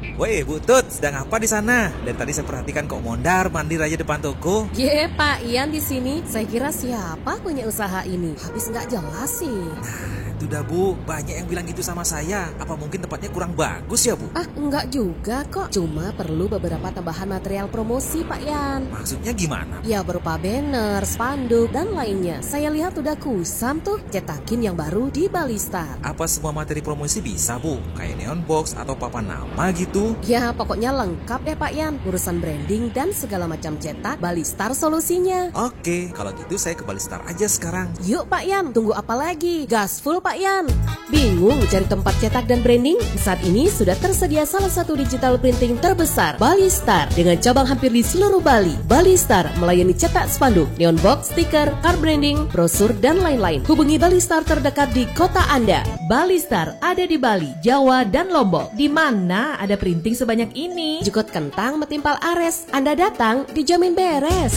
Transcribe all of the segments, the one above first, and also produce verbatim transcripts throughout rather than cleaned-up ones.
Woi, Bu Tut, sedang apa di sana? Dari tadi saya perhatikan kok mondar mandir aja depan toko. Ye, Pak Ian di sini. Saya kira siapa punya usaha ini? Habis nggak jelas sih. Itu dah Bu, banyak yang bilang gitu sama saya. Apa mungkin tempatnya kurang bagus ya Bu? Ah, enggak juga kok. Cuma perlu beberapa tambahan material promosi, Pak Ian. Maksudnya gimana? Ya berupa banner, spanduk, dan lainnya. Saya lihat udah kusam tuh cetakin yang baru di Balistar. Apa semua materi promosi bisa Bu? Kayak neon box atau papan nama gitu? Ya pokoknya lengkap deh Pak Ian. Urusan branding dan segala macam cetak, Balistar solusinya. Oke, kalau gitu saya ke Balistar aja sekarang. Yuk Pak Ian, tunggu apa lagi? Gas full Pak Ian. Bingung cari tempat cetak dan branding? Saat ini sudah tersedia salah satu digital printing terbesar, Balistar, dengan cabang hampir di seluruh Bali. Balistar melayani cetak spanduk, neon box, stiker, card branding, brosur, dan lain-lain. Hubungi Balistar terdekat di kota Anda. Balistar ada di Bali, Jawa, dan Lombok. Di mana ada printing sebanyak ini? Jukut kentang metimpal ares. Anda datang dijamin beres.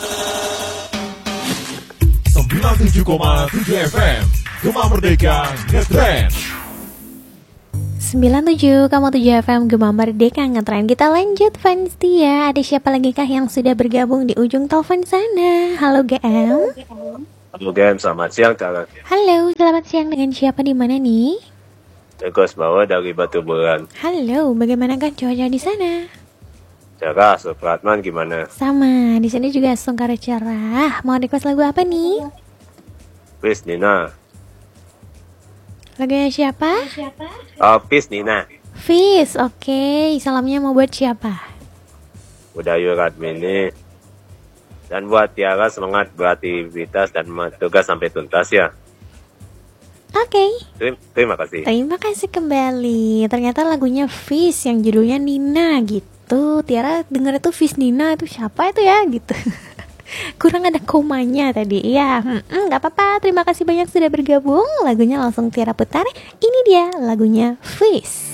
sembilan puluh tujuh koma tujuh F M Gema Merdeka Ngetrend. sembilan puluh tujuh koma tujuh F M Gema Merdeka Ngetrend. Kita lanjut fans dia. Ada siapa lagi kah yang sudah bergabung di ujung telepon sana? Halo G M. Halo G M, selamat siang Kak. Halo, selamat siang, dengan siapa di mana nih? Tegas bawa dari Batu Beran. Halo, bagaimanakah cuaca di sana? Cerah, Supratman gimana? Sama, di sini juga sungkara cerah. Mau request lagu apa nih? Peace Nina. Lagunya siapa? Oh, Peace Nina. Fis, oke. Okay. Salamnya mau buat siapa? Budayu Radmini. Dan buat Tiara, semangat beraktivitas dan tugas sampai tuntas ya. Oke. Okay. Terima, terima kasih. Terima kasih kembali. Ternyata lagunya Fis yang judulnya Nina gitu. Tiara denger itu Fis Nina itu siapa itu ya gitu. Kurang ada komanya tadi. Ya, hmm, gak apa-apa. Terima kasih banyak sudah bergabung. Lagunya langsung Tiara putar. Ini dia lagunya Fis.